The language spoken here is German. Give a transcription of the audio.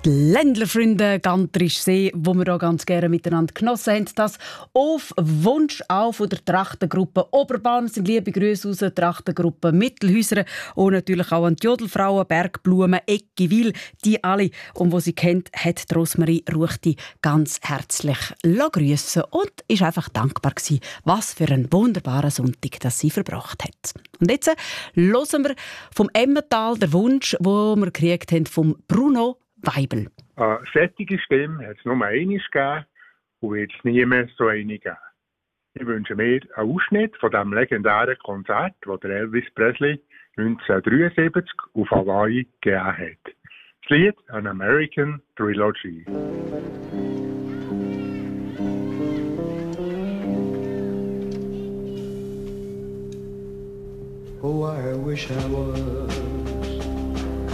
Die Ländlerfreunde Gantrischsee, wo wir auch ganz gerne miteinander genossen haben, das auf Wunsch auch von der Trachtengruppe Oberbahn sind liebe Grüße aus der Trachtengruppe Mittelhäuser und natürlich auch an die Jodelfrauen, Bergblumen, Eckiwil, die alle, und wo sie kennt, hat Rosmarie Ruchti ganz herzlich grüßen und ist einfach dankbar gewesen, was für einen wunderbaren Sonntag das sie verbracht hat. Und jetzt hören wir vom Emmental den Wunsch, den wir gekriegt haben vom Bruno Weibel. Eine sättige Stimme hat es nur einmal gegeben und wird es nie mehr so eine geben. Ich wünsche mir einen Ausschnitt von dem legendären Konzert, das der Elvis Presley 1973 auf Hawaii gegeben hat. Das Lied An American Trilogy. Oh, I wish I was